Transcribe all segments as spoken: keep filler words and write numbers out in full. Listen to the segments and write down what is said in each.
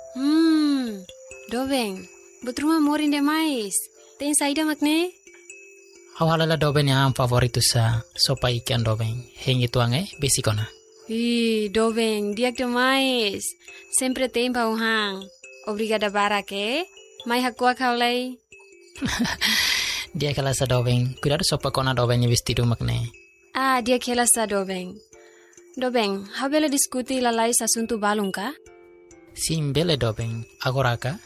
Hmm, Dobeng, betruma morin demais. Tem saída makne? Hau halala Dobeng yang favoritu sa sopa ikan Dobeng. Hengi tuange besikona. Ih, Dobeng, diak demais. Sempre tem pauhang. Obrigada barake. Mai hakua kaulai. Dia kala sa Dobeng. Cuidado sopa kona Dobeng yang vestido makne. Ah, dia kela sa Dobeng. Dobeng, habela diskuti lalai asunto balung ka? Sim bele Dobeng. Agora ka?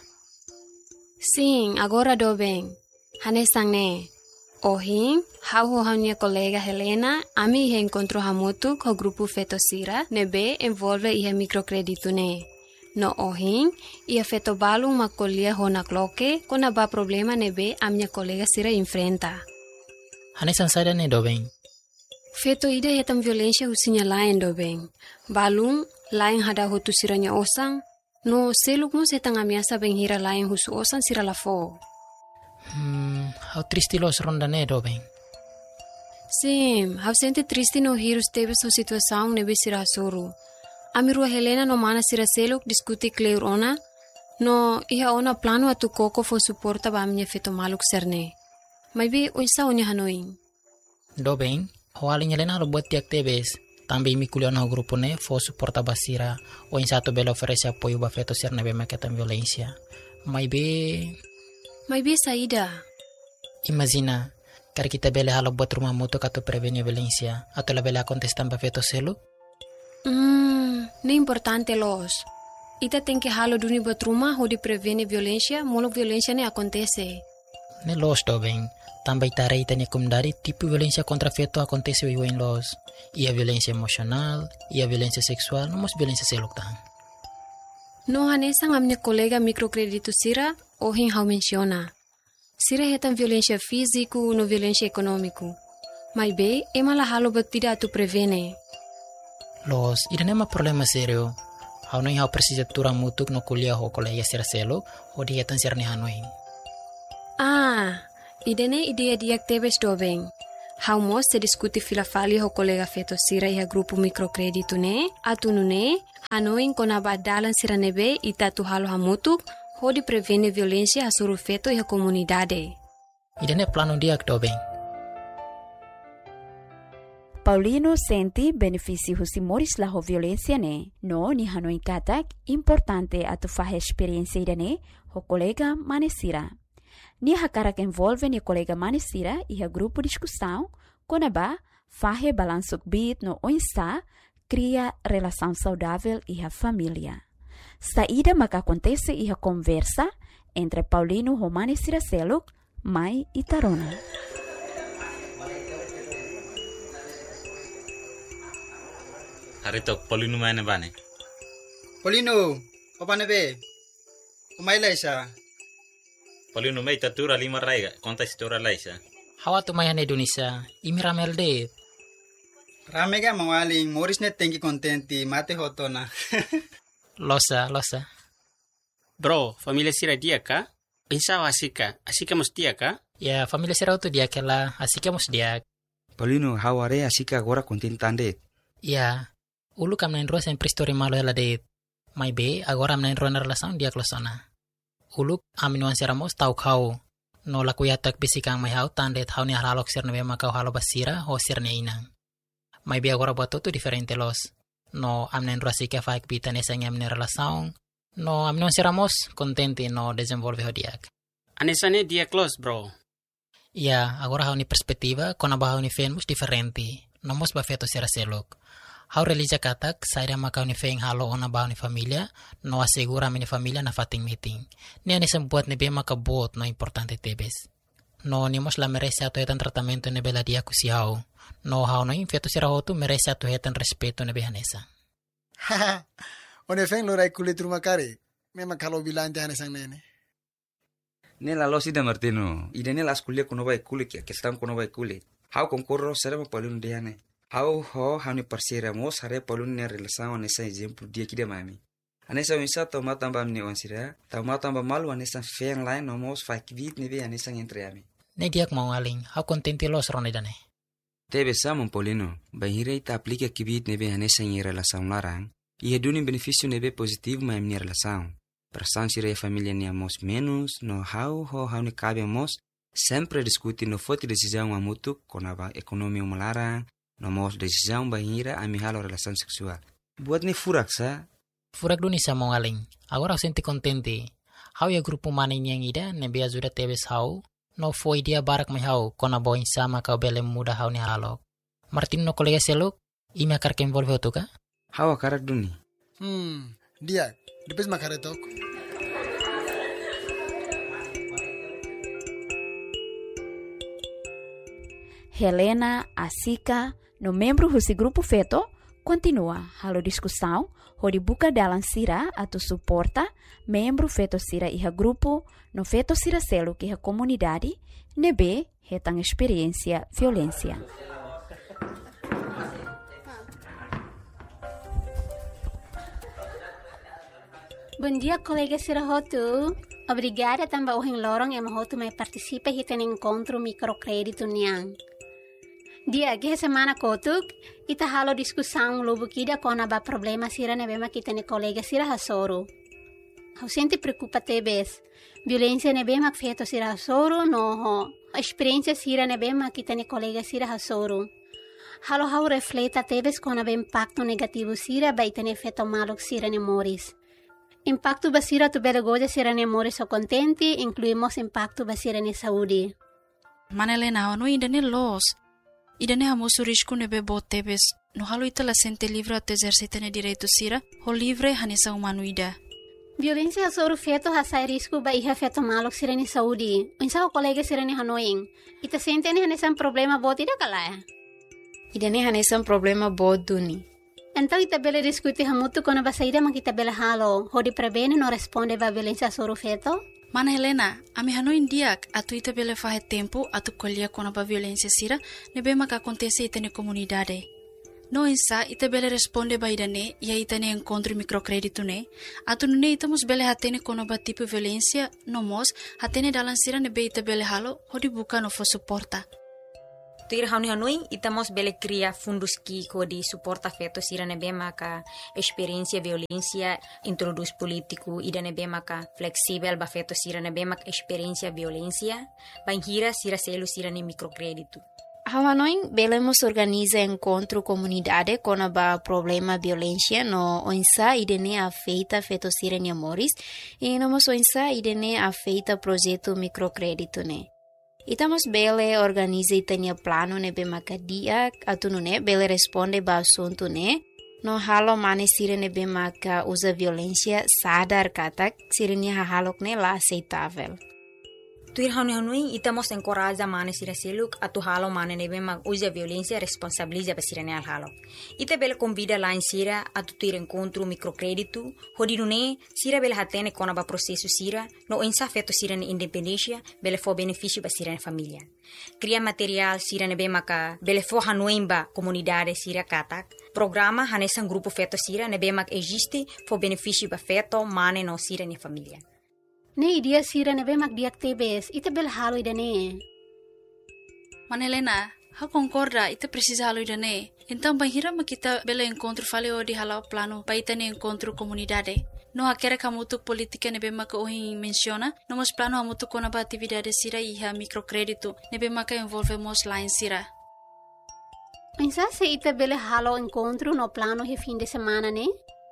Sim, agora Dobeng. Hanesang ne. Ohin, hau ho minha colega Helena, ami ihe encontro hamutu ko grupo Fetosira, nebe envolve ihe microcredito ne. No ohin, ia feto balung makolia hona kloke, kona ba problema nebe a minha colega Sira enfrenta. Hanesan sada ne Dobeng. Feto ida hetam violência usinya lain Dobeng. Balung, lain hada hotu siranya osang, no seluk mo setang amiasa benghira lain husu osang sira lafo. Hmm, how triste los ronda ne Dobeng. Sim, hau sente triste no hirus tebe so situação nebe sira soru. Amirua Helena no mana sira seluk diskuti kleur ona, no iha ona plano atu koko fo suporta ba minha feto maluk serne. Mai be oisa onya hanoin. Dobeng, ho alinya lena lo buat tiak tebes. Tambi mi kuliah no grupo ne fo suporta basira o in satu belo oferece apoio ba feto ser nebe maketan violência. Mai be Mai be saída. Imagina, kar kita bele halo buat rumah mutu kato prevenir violência, atau la bele acontestan ba feto selu? Hmm, ne importante los. Ita tem que halo duni buat rumah ho di prevene violência, molo violência ne acontece. Ne los Dobeng, também tare ita ne kumdari tipo violência contra feto acontece wiwa in los. Ia violência emocional, ia violência sexual, não mos violência seluk tang. No hanesang a minha colega microcredito Sira, ohin hau menciona. Sira hetam violência físico no violência econômico. Mai be, ema la halo batida atu prevene. Los, ida nema problema serio. Hau noi hau precisa tura mutuk no kuliah ho kolega sira selo, ho di hetan sira ni hanoin. Ah, idene idea diak tebes Dobeng. Hau mos se diskuti filafali ho colega feto Sira iha grupo microcredito ne, atu ne, hanoin kona badalan sira nebe ita tu halo hamutuk, ho di prevene violência hasuru feto iha comunidade. Ida ne plano diak Dobeng. Paulino senti benefício husi moris la ho violência ne, no ni hanoin katak importante atu fahe experiência ida ne, ho colega manesira. Ni hakarak envolve ni colega manesira iha grupo discussão, konaba fahe balansuk bit no oinsa, cria relação saudável iha família. Saída maka acontece iha conversa entre Paulino ho manesira seluk, mai e Tarona. Haritok Paulino mana bane? Paulino, apa nebe? Umay laisa. Paulino mai tatura lima raiga, konta istora laisa. Hawa tu mayan Indonesia, imira melde. Ramega mawaling, Moris net tengi contenti, mate hotona. Losa, losa. Bro, familia Sira dia ka? Pensawa asika, asika mus dia ka? Ya, familia sira tu dia kela, asika mus dia. Paulino, haware asika agora contentande. Ya, ulu kam nain roa sempre story malo ela de. Mai be, agora am nain roa na relação dia klosona. Uluk aminuan seramos tau kau. No la kuyatak bisikang may hau tandet hau ni halalok sir na makau halo basira ho sir na inang. May bi agora buat tu diferente los. No amnen rasi ka faik bitan esang amne relação. No aminuan seramos contente no desenvolve ho diak. Anesane dia close, bro. Ya, agora hau ni perspektiva kona ba hau ni famous diferente. Nomos ba feto sira selok. Hau relija katak, saira makau ni feng halo ona bao ni familia, no asegura mi ni familia na fating meeting. Ni ani sembuat ni be makabot no importante tebes. No ni mos la merece ato hetan tratamento ni bela dia kusiao. No hau no infeto sira hotu merece ato hetan respeto ni behanesa. Haha, one feng lo rai kulit rumah kare. Memang kalau bilang jangan sang nene. Nela lo sida Martino, ida nela kuliah kono bai kulit ya, kestam kono bai kulit. Hau konkorro serema Paulino diane. Hau ho hau ni persiramos hare Paulino ne relação nessa exemplo dia que de mami. Anessa unsa toma tamba ni onsira, toma tamba malu anessa feng line nomos fak vit ni be anessa entre ami. Ne diak mau aling, hau contente los ronedane. Tebe samon Paulino, bahire ita aplica kibit ne be anessa ni relação larang, e duni benefício ne be positivo ma ni relação. Pressão sira e família nia mos menos, no hau ho hau ni cabe mos, sempre discutir no foto decisão amutu, konaba ekonomi melarang, no mos decisão bahira ami halo relação seksual. Buat ni furak sa? Furak duni sa mongaling. Agora eu senti contente. Hau ya grupo mana yang ida, nebe ajuda tebes hau, no foi dia barak mai hau, kona boin sama kau bele muda hau ni halok. Martin no kolega seluk, imi akar ke envolve otuka? Hau akarak duni. Hmm, dia, depois makaretok. Helena, Asika, no membro desse grupo feto, continua a discussão, onde buka dalam sira atau suporta membro feto sira iha grupo, no feto sira selo que iha comunidade, nebe hetang experiência violência. Bom dia, colega Sira Hotu. Obrigada também ao lorong yang Hotu me participa e tem encontro microcrédito niang. Dia que semana kotuk ita halo discussão lobo kida kona ba problema sira nebema kita ne colega sira hasoro. Hau sente preocupa tebes. Violência nebema feto sira hasoro no ho. A experiência sira nebema kita ne colega sira hasoro. Halo hau refleta tebes kona ba impacto negativo sira ba ita ne feto malok sira ne moris. Impacto basira tu belagoja sira ne moris o contenti, incluímos impacto basira ne saúde. Manelena, no ainda ne los. Idane hamosu risco nebe botebes. No halo ita la sente livre at exercita ne direito sira, ho livre hanesa humanuida. Violência sobre feto hasai risco ba iha feto malok sira ne saúde. Insa o colega sira ne hanoing. Ita sente ne hanesa problema botida kalaya. Idane hanesa problema bot duni. Então ita bela discutir hamutu kona basaida mak ita bela halo. Ho di prebene no responde ba violência sobre feto. Mana Helena, ami hano indiak atu ita bele fahe tempo atu colher kona ba violência sira nebe mak acontece ita ne comunidade. No insa ita bele responde ba idane ia ita ne encontro microcrédito ne atu ne ita mus bele hatene kona ba tipo violência no mos hatene dalan sira nebe ita bele halo hodi buka no fo suporta. Tuir hauni hanoi itamos bele cria fundos ki kodi suporta feto sira nebe maka experiência violência introduz político ida nebe maka flexível ba feto sira nebe maka experiência violência banhira sira selo sira ne microcrédito. Hanoi belemos organiza encontro comunidade com a problema violência no onsa idene afeita feto sira ne moris e nomos onsa idene afeita projeto microcrédito ne. Itamos bele organiza e tenha plano nebe makadia atunu ne bele responde ba assunto ne no halo mane sire nebe maka usa violência sadar katak sire ni halok ne la aceitável. Tuir hanui hanui itamos encoraja mane sira seluk atu halo mane nebe mak usa violência responsabiliza ba sire ne al halo. Ite bele convida lá em sira atu tuir encontro microcrédito hodinu ne sira bele hatene kona ba processo sira no insa feto sira ne independência bele fo benefício ba sira ne família. Cria material sira nebe maka bele fo hanui ba comunidade sira katak. Programa hanesan grupo feto sira nebe mak existe fo benefício ba feto mane no sira ne família. Ne idea sira nebe mak diak tebes, ita bel halo idane. Manelena, ha concorda, ita precisa halo idane. Então banhira mak kita bele encontro faleo di halau plano pa ita ne encontro comunidade. No hakere kamutu politika nebe mak ohin menciona, nomos plano hamutu kona ba atividade sira iha microcrédito, nebe mak envolvemos lá em sira. Insa se ita bele halo encontro no plano he fim de semana ne?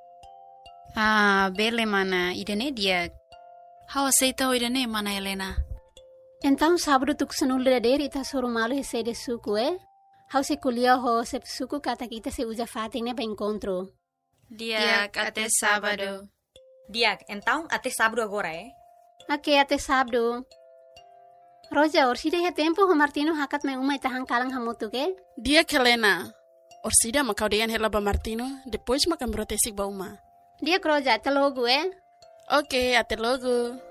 Ah, bele mana, idane diak. How aceita o idane, mana Helena? Então sábado tu kusanul dader ita soro malo he sede suku eh? How se kulia ho se suku kata kita se usa fating ne ba encontro. Diak, até sábado. Diak, então até sábado agora eh? Ok, até sábado. Roja, orsida he tempo ho Martino hakat me uma itahang kalang hamutu ke? Diak Helena. Orsida makau degan hela ba Martino, depois makam brotesik ba uma. Diak Roja, até logo eh? Ok, até logo.